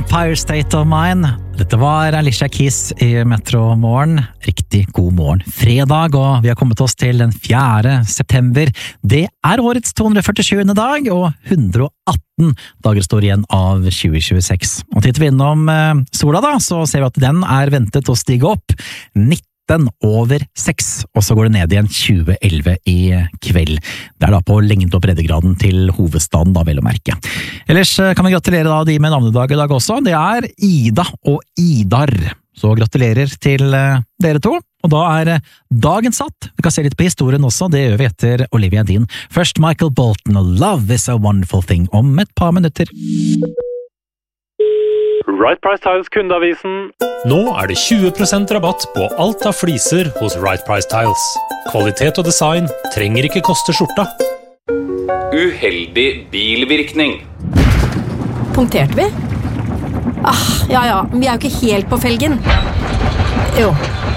Empire State of Mind. Dette var Alicia Keys I Metro Morgen. Riktig god morgen. Fredag, og vi har kommet oss til den 4. september. Det årets 247. dag, og 118 dager står igjen av 2026. Og titter vi innom sola da, så ser vi at den ventet å stige opp 19 over 6, og så går det ned igjen 2011 I kveld. Det da på lengde- og breddegraden til hovedstaden da, vel å merke. Ellers kan vi gratulere da de med navnedag I dag også. Det Ida og Idar. Så gratulerer til dere to. Og da dagen satt. Vi kan se litt på historien også, det gjør vi etter Olivia Dean. Først Michael Bolton og Love is a Wonderful Thing om et par minutter. Right Price Tiles kundeavisen. Nå det 20% rabatt på alt av fliser hos Right Price Tiles. Kvalitet og design trenger ikke koste skjorta. Uheldig bilvirkning. Punkterte vi? Ja, vi jo ikke helt på felgen. Jo.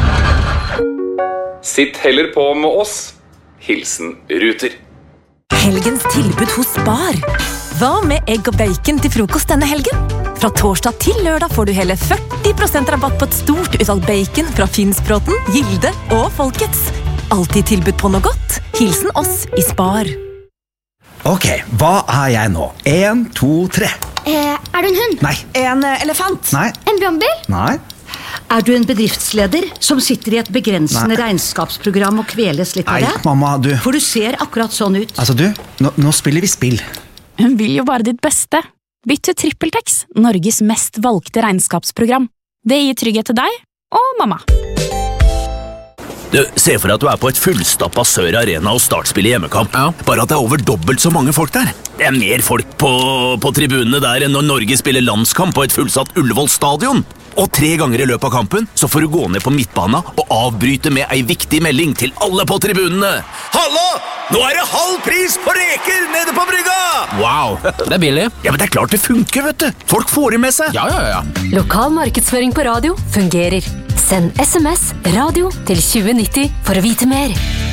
Sitt heller på med oss. Hilsen Ruter. Helgens tilbud hos Spar. Hva med egg og bacon til frokost denne helgen? Fra torsdag til lørdag får du hele 40% rabatt på et stort utvalg bacon fra Finnsbråten, Gilde og Folkets. Alltid tilbud på noe godt. Hilsen oss I Spar. Ok, hva jeg nå? 1, 2, 3. Du en hund? Nei. En elefant? Nei. En brannbil? Nei. Du en bedriftsleder som sitter I et begrensende regnskapsprogram og kveles litt av det? Nei, mamma, du. For du ser akkurat sånn ut. Altså du, nå spiller vi spill. Hun vil jo bare ditt beste. Bytt til TrippelTex, Norges mest valgte regnskapsprogram. Det gir trygghet til deg og mamma. Du, se for at du på et fullstappet Sør Arena og startspiller hjemmekamp. Ja. Bare at det over dobbelt så mange folk der. Det mer folk på tribunene der enn når Norge spiller landskamp på et fullsatt Ullevål stadion. Og 3 ganger I løpet av kampen så får du gå ned på midtbana og avbryte med ei viktig melding til alle på tribunene. Hallo! Nå det halv pris på reker nede på brygga! Wow, det billig. Ja, men det klart det funker, vet du. Folk får det med seg. Ja. Lokal markedsføring på radio fungerer. Send SMS radio til 2090 for å vite mer.